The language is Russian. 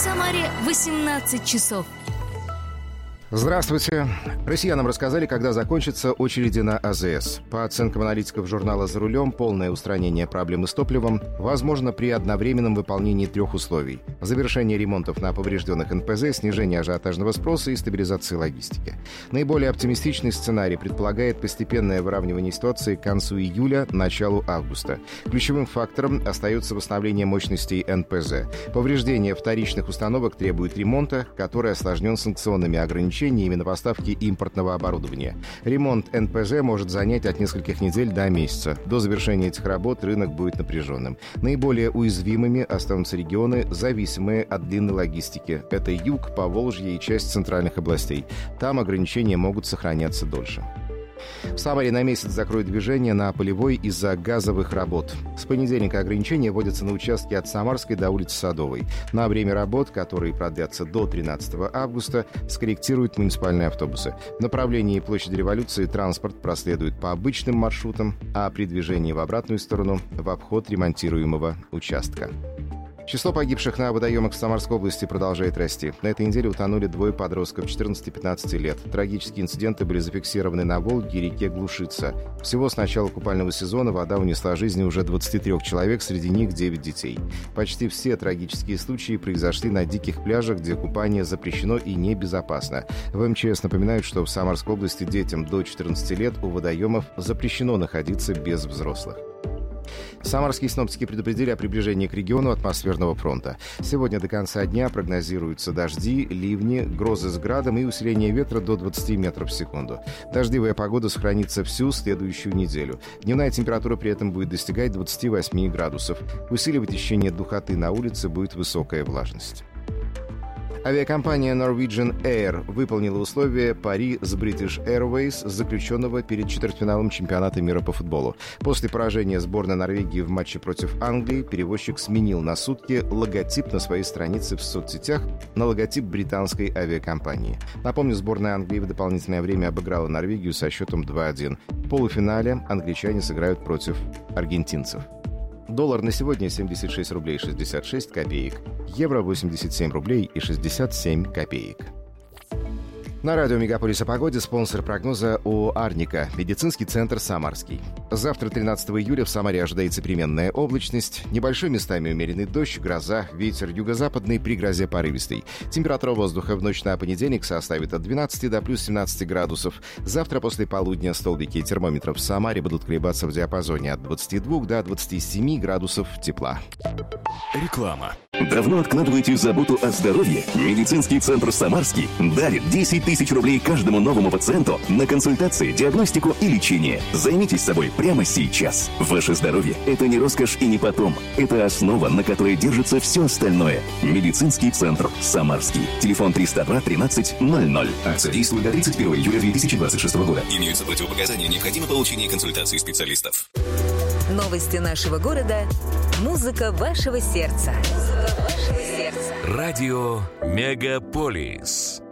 Самаре 18 часов. Здравствуйте. Россиянам рассказали, когда закончатся очереди на АЗС. По оценкам аналитиков журнала «За рулем», полное устранение проблемы с топливом возможно при одновременном выполнении 3 условий: завершение ремонтов на поврежденных НПЗ, снижение ажиотажного спроса и стабилизации логистики. Наиболее оптимистичный сценарий предполагает постепенное выравнивание ситуации к концу июля, началу августа. Ключевым фактором остается восстановление мощностей НПЗ. Повреждение вторичных установок требует ремонта, который осложнен санкционными ограничениями на поставки импортного оборудования. Ремонт НПЗ может занять от нескольких недель до месяца. До завершения этих работ рынок будет напряженным. Наиболее уязвимыми останутся регионы, зависимые от длинной логистики. Это юг, Поволжье и часть центральных областей. Там ограничения могут сохраняться дольше. В Самаре на месяц закроют движение на Полевой из-за газовых работ. С понедельника ограничения вводятся на участке от Самарской до улицы Садовой. На время работ, которые продлятся до 13 августа, скорректируют муниципальные автобусы. В направлении площади Революции транспорт проследует по обычным маршрутам, а при движении в обратную сторону – в обход ремонтируемого участка. Число погибших на водоемах в Самарской области продолжает расти. На этой неделе утонули 2 подростков 14-15 лет. Трагические инциденты были зафиксированы на Волге и реке Глушица. Всего с начала купального сезона вода унесла жизни уже 23 человек, среди них 9 детей. Почти все трагические случаи произошли на диких пляжах, где купание запрещено и небезопасно. В МЧС напоминают, что в Самарской области детям до 14 лет у водоемов запрещено находиться без взрослых. Самарские синоптики предупредили о приближении к региону атмосферного фронта. Сегодня до конца дня прогнозируются дожди, ливни, грозы с градом и усиление ветра до 20 метров в секунду. Дождливая погода сохранится всю следующую неделю. Дневная температура при этом будет достигать 28 градусов. Усиливать ощущение духоты на улице будет высокая влажность. Авиакомпания Norwegian Air выполнила условия пари с British Airways, заключенного перед четвертьфиналом чемпионата мира по футболу. После поражения сборной Норвегии в матче против Англии перевозчик сменил на сутки логотип на своей странице в соцсетях на логотип британской авиакомпании. Напомню, сборная Англии в дополнительное время обыграла Норвегию со счетом 2-1. В полуфинале англичане сыграют против аргентинцев. Доллар на сегодня 76 рублей 66 копеек. Евро 87 рублей и 67 копеек. На радио «Мегаполис» о погоде спонсор прогноза ООО «Арника», медицинский центр «Самарский». Завтра, 13 июля, в Самаре ожидается переменная облачность, небольшой местами умеренный дождь, гроза, ветер юго-западный, при грозе порывистый. Температура воздуха в ночь на понедельник составит от 12 до плюс 17 градусов. Завтра после полудня столбики термометров в Самаре будут колебаться в диапазоне от 22 до 27 градусов тепла. Реклама. Давно откладываете заботу о здоровье? Медицинский центр «Самарский» дарит 10 тысяч рублей каждому новому пациенту на консультации, диагностику и лечение. Займитесь собой прямо сейчас. Ваше здоровье – это не роскошь и не потом. Это основа, на которой держится все остальное. Медицинский центр «Самарский». Телефон 302 13 00. Акция действует до 31 июля 2026 года. Имеются противопоказания, необходимо получение консультации специалистов. Новости нашего города. Музыка вашего сердца. Радио «Мегаполис».